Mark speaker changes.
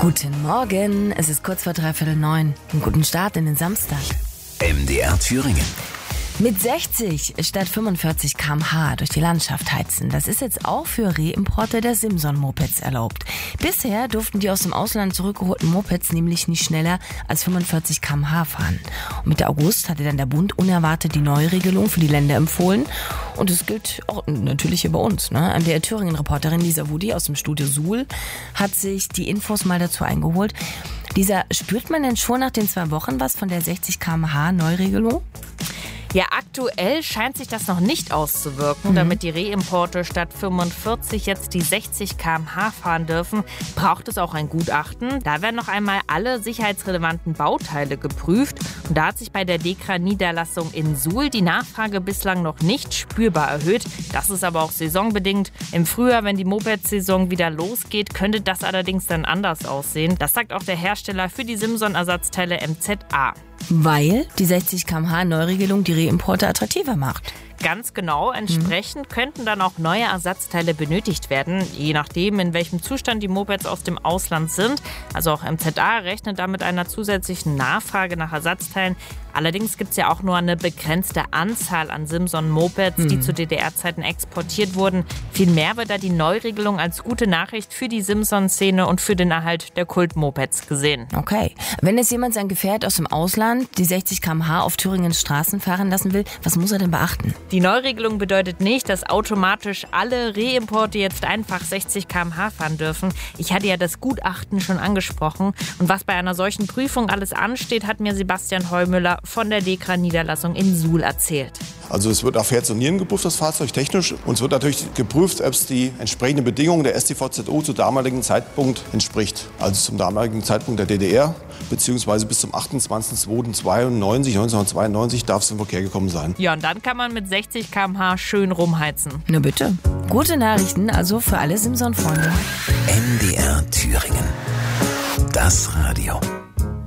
Speaker 1: Guten Morgen, es ist kurz vor 8:45. Einen guten Start in den Samstag.
Speaker 2: MDR Thüringen.
Speaker 1: Mit 60 statt 45 km/h durch die Landschaft heizen. Das ist jetzt auch für Reimporte der Simson-Mopeds erlaubt. Bisher durften die aus dem Ausland zurückgeholten Mopeds nämlich nicht schneller als 45 km/h fahren. Und Mitte August hatte dann der Bund unerwartet die Neuregelung für die Länder empfohlen. Und es gilt auch natürlich hier bei uns. Der Thüringen-Reporterin Lisa Wudi aus dem Studio Suhl hat sich die Infos mal dazu eingeholt. Lisa, spürt man denn schon nach den 2 Wochen was von der 60 km/h Neuregelung?
Speaker 3: Ja, aktuell scheint sich das noch nicht auszuwirken. Damit die Reimporte statt 45 jetzt die 60 km/h fahren dürfen, braucht es auch ein Gutachten. Da werden noch einmal alle sicherheitsrelevanten Bauteile geprüft. Und da hat sich bei der DEKRA-Niederlassung in Suhl die Nachfrage bislang noch nicht spürbar erhöht. Das ist aber auch saisonbedingt. Im Frühjahr, wenn die Moped-Saison wieder losgeht, könnte das allerdings dann anders aussehen. Das sagt auch der Hersteller für die Simson-Ersatzteile MZA.
Speaker 1: Weil die 60 km/h Neuregelung die Reimporte attraktiver macht.
Speaker 3: Ganz genau. Entsprechend könnten dann auch neue Ersatzteile benötigt werden, je nachdem, in welchem Zustand die Mopeds aus dem Ausland sind. Also auch MZA rechnet da mit einer zusätzlichen Nachfrage nach Ersatzteilen. Allerdings gibt es ja auch nur eine begrenzte Anzahl an Simson-Mopeds, die zu DDR-Zeiten exportiert wurden. Vielmehr wird da die Neuregelung als gute Nachricht für die Simson-Szene und für den Erhalt der Kult-Mopeds gesehen.
Speaker 1: Okay. Wenn jetzt jemand sein Gefährt aus dem Ausland die 60 km/h auf Thüringens Straßen fahren lassen will, was muss er denn beachten?
Speaker 3: Die Neuregelung bedeutet nicht, dass automatisch alle Reimporte jetzt einfach 60 km/h fahren dürfen. Ich hatte ja das Gutachten schon angesprochen. Und was bei einer solchen Prüfung alles ansteht, hat mir Sebastian Heumüller von der DEKRA-Niederlassung in Suhl erzählt.
Speaker 4: Also es wird auf Herz und Nieren geprüft, das Fahrzeug technisch. Und es wird natürlich geprüft, ob es die entsprechenden Bedingungen der StVZO zum damaligen Zeitpunkt entspricht. Also zum damaligen Zeitpunkt der DDR, beziehungsweise bis zum 1992 darf es im Verkehr gekommen sein.
Speaker 3: Ja, und dann kann man mit 60 km/h schön rumheizen.
Speaker 1: Na bitte. Gute Nachrichten also für alle Simson-Freunde.
Speaker 2: MDR Thüringen. Das Radio.